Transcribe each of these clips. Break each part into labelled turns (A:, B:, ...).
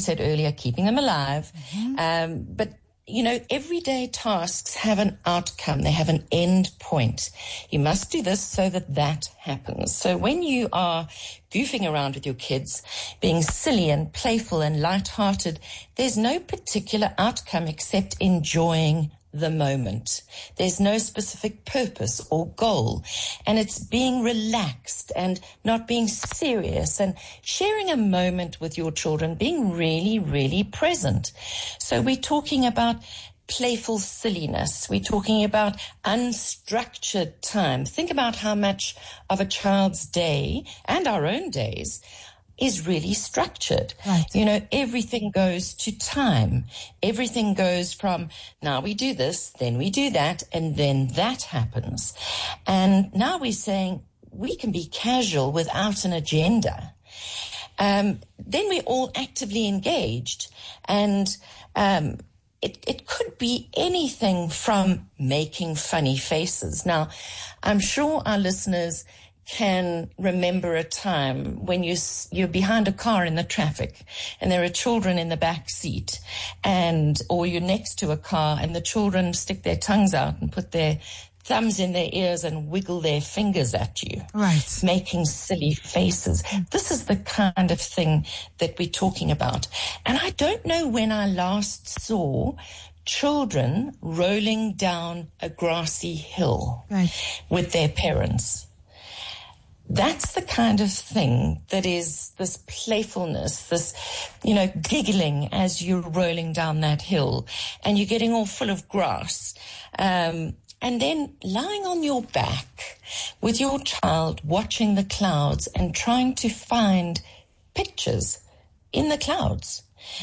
A: said earlier, keeping them alive. But everyday tasks have an outcome. They have an end point. You must do this so that happens. So when you are goofing around with your kids, being silly and playful and lighthearted, there's no particular outcome except enjoying the moment. There's no specific purpose or goal. And it's being relaxed and not being serious and sharing a moment with your children, being really, really present. So we're talking about playful silliness. We're talking about unstructured time. Think about how much of a child's day and our own days is really structured. Right. Everything goes to time. Everything goes from now we do this, then we do that, and then that happens. And now we're saying we can be casual without an agenda. Then we're all actively engaged. And it could be anything from making funny faces. Now, I'm sure our listeners can remember a time when you're behind a car in the traffic and there are children in the back seat, or you're next to a car and the children stick their tongues out and put their thumbs in their ears and wiggle their fingers at you, right, making silly faces. This is the kind of thing that we're talking about. And I don't know when I last saw children rolling down a grassy hill, right, with their parents. That's the kind of thing that is this playfulness, this, giggling as you're rolling down that hill and you're getting all full of grass. And then lying on your back with your child, watching the clouds and trying to find pictures in the clouds.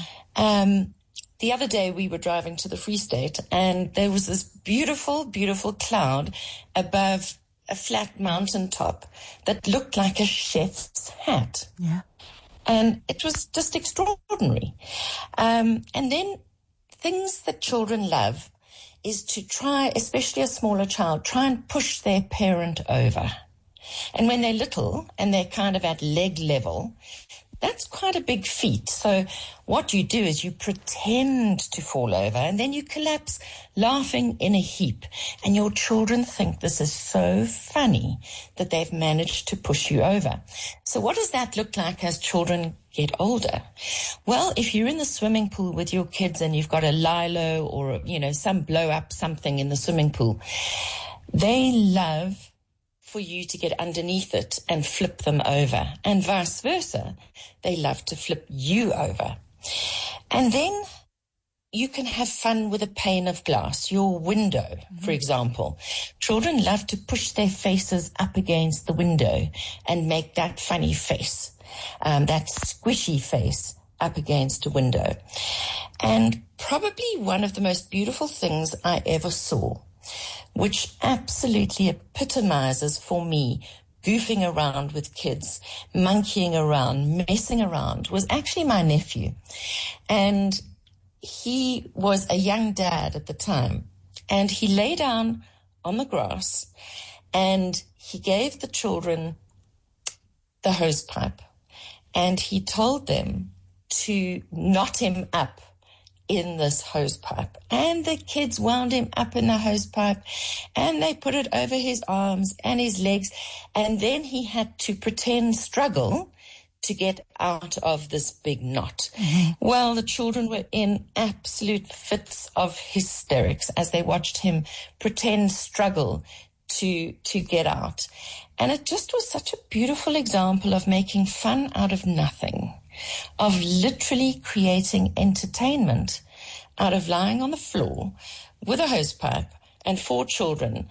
A: The other day we were driving to the Free State and there was this beautiful, beautiful cloud above a flat mountaintop that looked like a chef's hat. Yeah. And it was just extraordinary. And then things that children love is to try, especially a smaller child, try and push their parent over. And when they're little and they're kind of at leg level, that's quite a big feat. So what you do is you pretend to fall over and then you collapse laughing in a heap. And your children think this is so funny that they've managed to push you over. So what does that look like as children get older? Well, if you're in the swimming pool with your kids and you've got a lilo or, some blow up something in the swimming pool, they love for you to get underneath it and flip them over, and vice versa. They love to flip you over. And then you can have fun with a pane of glass, your window, for example. Children love to push their faces up against the window and make that funny face, that squishy face up against a window. And probably one of the most beautiful things I ever saw, which absolutely epitomizes for me goofing around with kids, monkeying around, messing around, was actually my nephew. And he was a young dad at the time. And he lay down on the grass and he gave the children the hose pipe. And he told them to knot him up in this hose pipe. And the kids wound him up in the hose pipe and they put it over his arms and his legs. And then he had to struggle to get out of this big knot. Well, the children were in absolute fits of hysterics as they watched him struggle to get out. And it just was such a beautiful example of making fun out of nothing, of literally creating entertainment out of lying on the floor with a hose pipe and 4 children,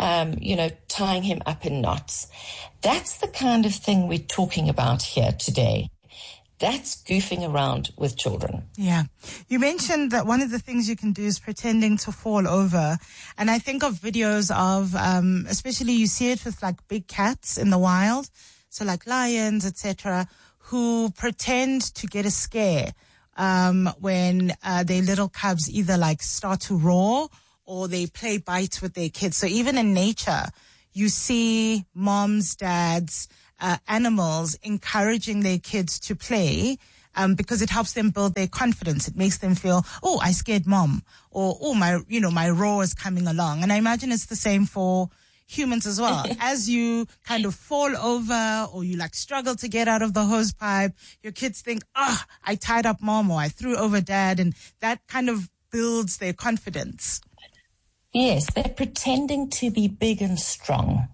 A: tying him up in knots. That's the kind of thing we're talking about here today. That's goofing around with children.
B: Yeah. You mentioned that one of the things you can do is pretending to fall over. And I think of videos of, especially you see it with like big cats in the wild. So like lions, etc., who pretend to get a scare, when, their little cubs either like start to roar or they play bite with their kids. So even in nature, you see moms, dads, animals encouraging their kids to play, because it helps them build their confidence. It makes them feel, oh, I scared mom, or, oh, my roar is coming along. And I imagine it's the same for humans as well. As you kind of fall over or you like struggle to get out of the hose pipe, your kids think, I tied up mom or I threw over dad, and that kind of builds their confidence.
A: Yes, they're pretending to be big and strong.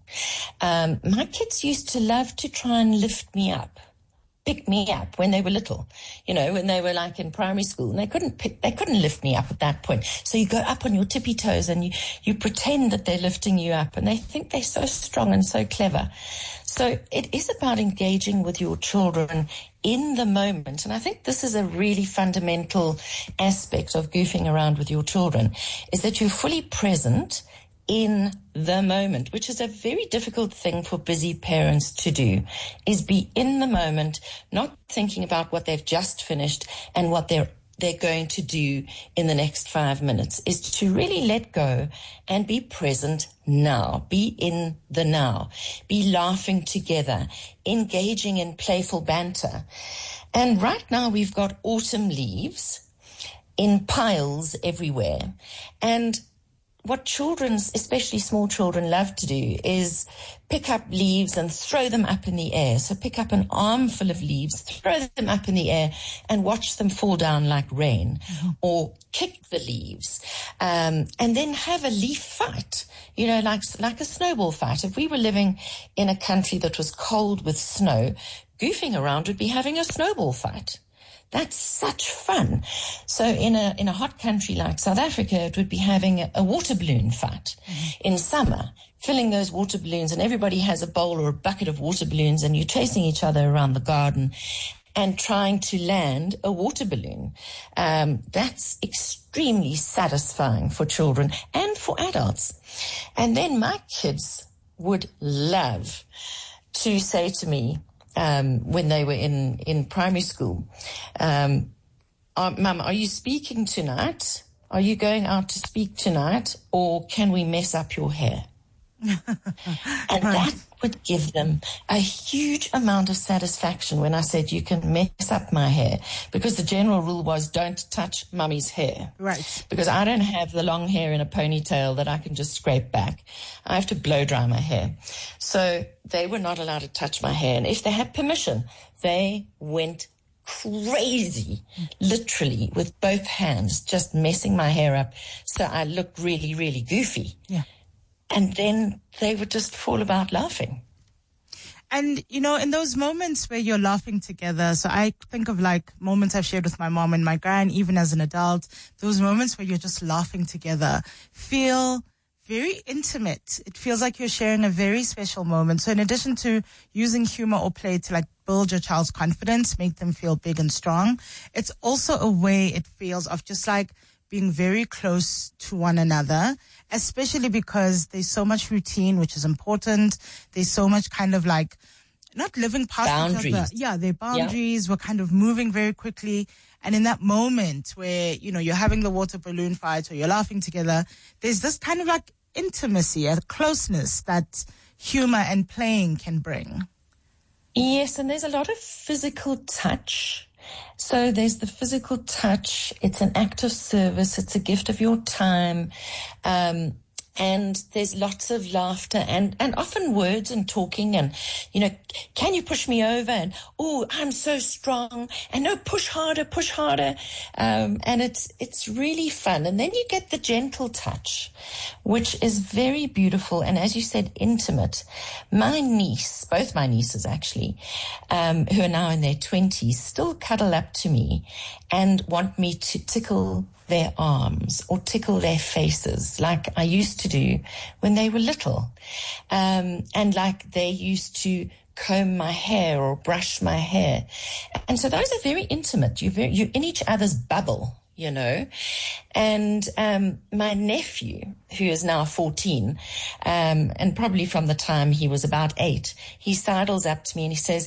A: My kids used to love to try and lift me up, pick me up when they were little, when they were like in primary school, and they couldn't lift me up at that point. So you go up on your tippy toes and you pretend that they're lifting you up, and they think they're so strong and so clever. So it is about engaging with your children in the moment. And I think this is a really fundamental aspect of goofing around with your children, is that you're fully present in the moment, which is a very difficult thing for busy parents to do, is be in the moment, not thinking about what they've just finished and what they're going to do in the next 5 minutes, is to really let go and be present now, be in the now, be laughing together, engaging in playful banter. And right now we've got autumn leaves in piles everywhere. And what children, especially small children, love to do is pick up leaves and throw them up in the air. So pick up an armful of leaves, throw them up in the air, and watch them fall down like rain, or kick the leaves, and then have a leaf fight, like a snowball fight. If we were living in a country that was cold with snow, goofing around would be having a snowball fight. That's such fun. So in a hot country like South Africa, it would be having a water balloon fight in summer, filling those water balloons, and everybody has a bowl or a bucket of water balloons, and you're chasing each other around the garden and trying to land a water balloon. That's extremely satisfying for children and for adults. And then my kids would love to say to me, when they were in primary school, Mum, are you speaking tonight? Are you going out to speak tonight? Or can we mess up your hair? And that would give them a huge amount of satisfaction when I said, you can mess up my hair, because the general rule was don't touch mummy's hair.
B: Right.
A: Because I don't have the long hair in a ponytail that I can just scrape back. I have to blow dry my hair. So they were not allowed to touch my hair. And if they had permission, they went crazy, literally, with both hands, just messing my hair up so I looked really, really goofy.
B: Yeah.
A: And then they would just fall about laughing.
B: And, in those moments where you're laughing together, so I think of like moments I've shared with my mom and my gran, even as an adult, those moments where you're just laughing together feel very intimate. It feels like you're sharing a very special moment. So in addition to using humor or play to like build your child's confidence, make them feel big and strong, it's also a way, it feels, of just like being very close to one another, especially because there's so much routine, which is important. There's so much kind of like not living past
A: boundaries.
B: each other. Yeah, their boundaries. Yeah. We're kind of moving very quickly. And in that moment where, you're having the water balloon fight or you're laughing together, there's this kind of like intimacy, a closeness that humor and playing can bring.
A: Yes, and there's a lot of physical touch. So there's the physical touch. It's an act of service. It's a gift of your time. And there's lots of laughter and often words and talking and, can you push me over? And, oh, I'm so strong. And no, push harder, push harder. And it's really fun. And then you get the gentle touch, which is very beautiful. And as you said, intimate. My niece, both my nieces actually, who are now in their 20s, still cuddle up to me and want me to tickle their arms or tickle their faces like I used to do when they were little. And like they used to comb my hair or brush my hair. And so those are very intimate. You're in each other's bubble, And my nephew, who is now 14, and probably from the time he was about 8, he sidles up to me and he says,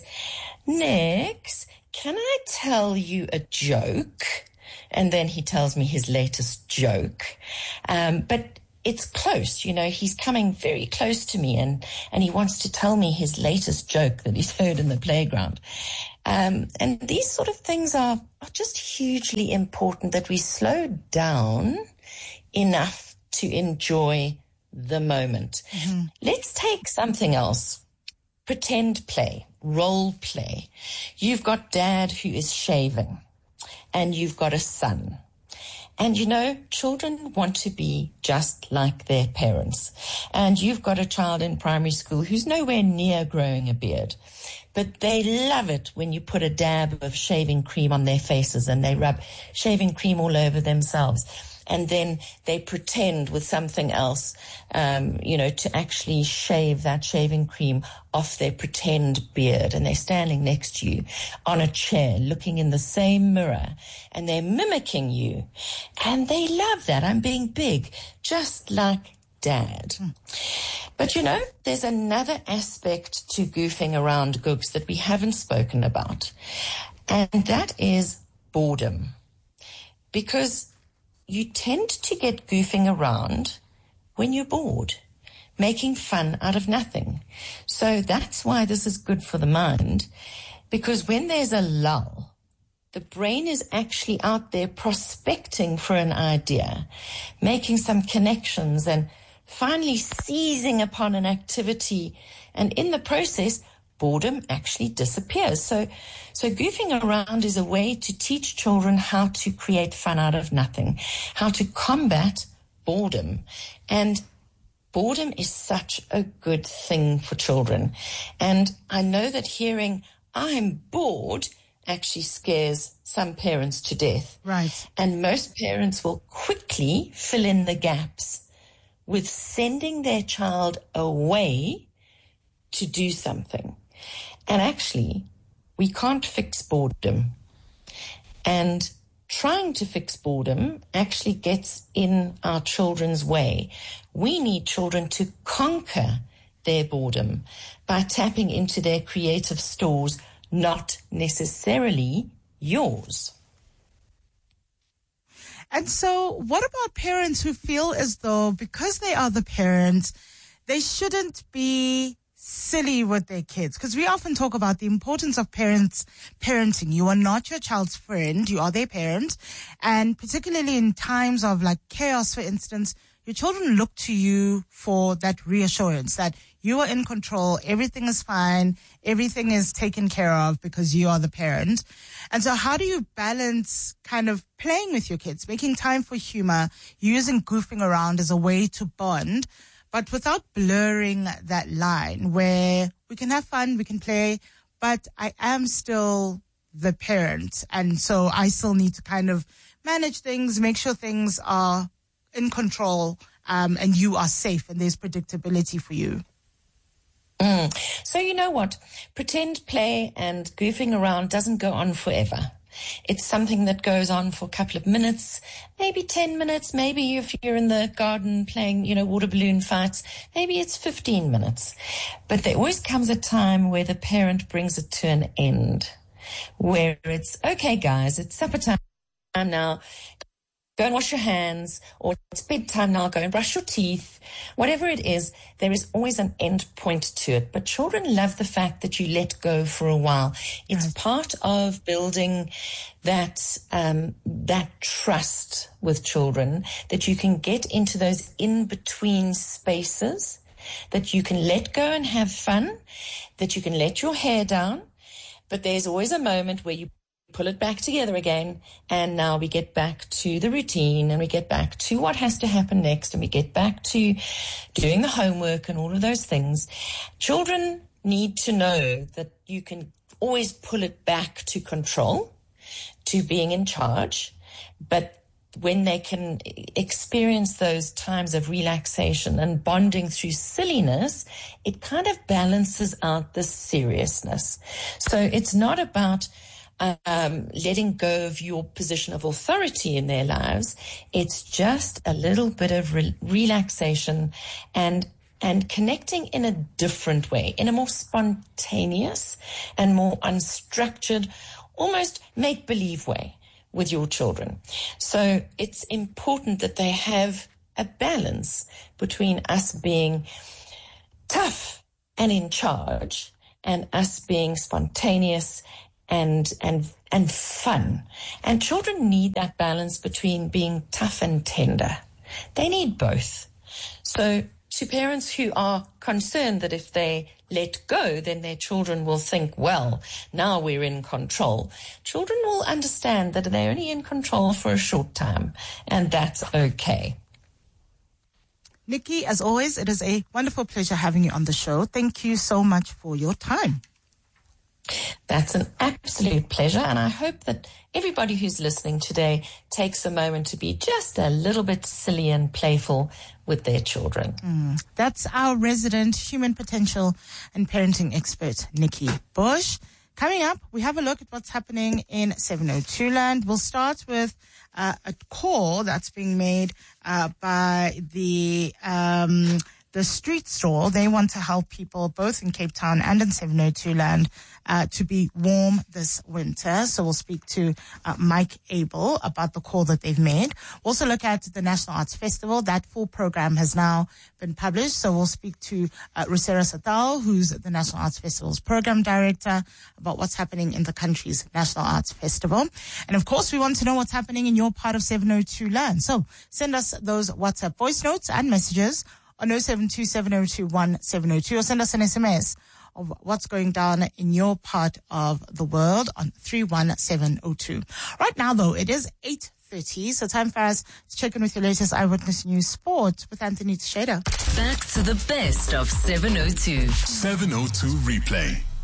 A: Nix, can I tell you a joke? And then he tells me his latest joke. But it's close, he's coming very close to me and he wants to tell me his latest joke that he's heard in the playground. And these sort of things are just hugely important, that we slow down enough to enjoy the moment. Mm-hmm. Let's take something else. Pretend play, role play. You've got dad who is shaving, and you've got a son. And, you know, children want to be just like their parents. And you've got a child in primary school who's nowhere near growing a beard. But they love it when you put a dab of shaving cream on their faces and they rub shaving cream all over themselves. And then they pretend with something else, to actually shave that shaving cream off their pretend beard. And they're standing next to you on a chair, looking in the same mirror, and they're mimicking you. And they love that. I'm being big, just like Dad. But, there's another aspect to goofing around, Googs, that we haven't spoken about. And that is boredom. Because you tend to get goofing around when you're bored, making fun out of nothing. So that's why this is good for the mind, because when there's a lull, the brain is actually out there prospecting for an idea, making some connections, and finally seizing upon an activity. And in the process, boredom actually disappears. So goofing around is a way to teach children how to create fun out of nothing, how to combat boredom. And boredom is such a good thing for children. And I know that hearing, I'm bored, actually scares some parents to death.
B: Right.
A: And most parents will quickly fill in the gaps with sending their child away to do something. And actually, we can't fix boredom. And trying to fix boredom actually gets in our children's way. We need children to conquer their boredom by tapping into their creative stores, not necessarily yours.
B: And so what about parents who feel as though because they are the parents, they shouldn't be silly with their kids? Because we often talk about the importance of parenting. You are not your child's friend. You are their parent. And particularly in times of like chaos, for instance, your children look to you for that reassurance that you are in control. Everything is fine. Everything is taken care of because you are the parent. And so how do you balance kind of playing with your kids, making time for humor, using goofing around as a way to bond, but without blurring that line where we can have fun, we can play, but I am still the parent. And so I still need to kind of manage things, make sure things are in control, and you are safe and there's predictability for you.
A: So you know what? Pretend play and goofing around doesn't go on forever. It's something that goes on for a couple of minutes, maybe 10 minutes, maybe if you're in the garden playing, water balloon fights, maybe it's 15 minutes. But there always comes a time where the parent brings it to an end, where it's, okay, guys, it's supper time now. Go and wash your hands, or it's bedtime now, go and brush your teeth. Whatever it is, there is always an end point to it. But children love the fact that you let go for a while. It's part of building that trust with children, that you can get into those in-between spaces, that you can let go and have fun, that you can let your hair down. But there's always a moment where you pull it back together again, and now we get back to the routine, and we get back to what has to happen next, and we get back to doing the homework and all of those things. Children need to know that you can always pull it back to control, to being in charge, but when they can experience those times of relaxation and bonding through silliness, it kind of balances out the seriousness. So it's not about letting go of your position of authority in their lives. It's just a little bit of relaxation and connecting in a different way, in a more spontaneous and more unstructured, almost make-believe way with your children. So it's important that they have a balance between us being tough and in charge and us being spontaneous and fun. And children need that balance between being tough and tender. They need both. So to parents who are concerned that if they let go, then their children will think, well, now we're in control. Children will understand that they're only in control for a short time, and that's okay.
B: Nikki, as always, it is a wonderful pleasure having you on the show. Thank you so much for your time.
A: That's an absolute pleasure, and I hope that everybody who's listening today takes a moment to be just a little bit silly and playful with their children.
B: That's our resident human potential and parenting expert, Nikki Bush. Coming up, we have a look at what's happening in 702 land. We'll start with a call that's being made by the street stall. They want to help people both in Cape Town and in 702 land to be warm this winter. So we'll speak to Mike Abel about the call that they've made. We'll also look at the National Arts Festival. That full program has now been published. So we'll speak to Rusera Satal, who's the National Arts Festival's program director, about what's happening in the country's National Arts Festival. And of course, we want to know what's happening in your part of 702 land. So send us those WhatsApp voice notes and messages on 072-702-1702, or send us an SMS of what's going down in your part of the world on 31702. Right now, though, it is 8:30, so time for us to check in with your latest Eyewitness News Sport with Anthony Teixeira.
C: Back to the best of 702.
D: 702 Replay.